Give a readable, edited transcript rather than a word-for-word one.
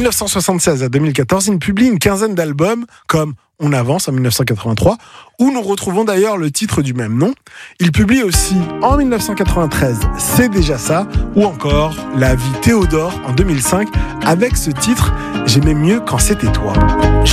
1976 à 2014, il publie une quinzaine d'albums comme On avance en 1983, où nous retrouvons d'ailleurs le titre du même nom. Il publie aussi en 1993 C'est déjà ça, ou encore La vie Théodore en 2005 avec ce titre J'aimais mieux quand c'était toi.